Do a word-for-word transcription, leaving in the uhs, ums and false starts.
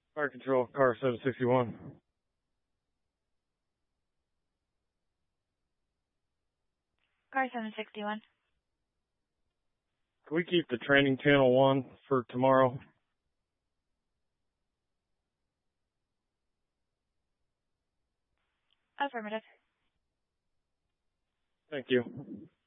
Fire control, car seven sixty-one. Car seven sixty-one. Can we keep the training channel one for tomorrow? Affirmative. Thank you.